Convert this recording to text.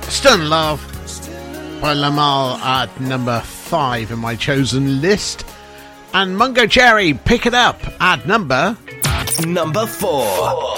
Stern Love by Lamal at number 5 in my chosen list. And Mungo Jerry, Pick It Up at number 4.